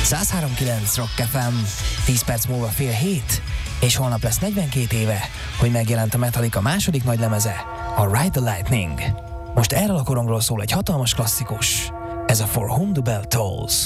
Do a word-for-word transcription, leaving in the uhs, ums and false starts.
száz három kilenc Rock ef em, tíz perc múlva fél hét, és holnap lesz negyvenkét éve, hogy megjelent a Metallica második nagy lemeze, a Ride the Lightning. Most erről a korongról szól egy hatalmas klasszikus, ez a For Whom the Bell Tolls.